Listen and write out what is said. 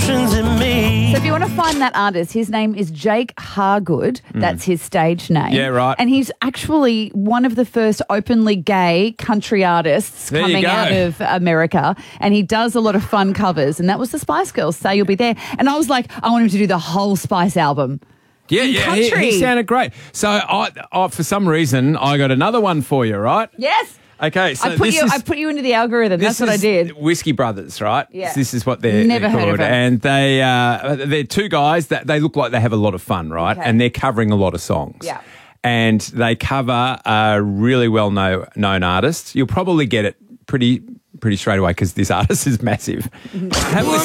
emotions in me. So if you want to find that artist, his name is Jake Hargood. That's his stage name. Yeah, right. And he's actually one of the first openly gay country artists There you coming go. out of America. And he does a lot of fun covers. And that was the Spice Girls, Say You'll Be There. And I was like, I want him to do the whole Spice album. Yeah, In country. he sounded great. So I, for some reason, I got another one for you, right? Yes. Okay, so I put you into the algorithm. That's what I did. Whiskey Brothers, right? Yeah. This is what they're Never heard called. of them. And they're two guys that they look like they have a lot of fun, right? Okay. And they're covering a lot of songs. Yeah. And they cover a really well-known artist. You'll probably get it pretty straight away because this artist is massive. Have a listen.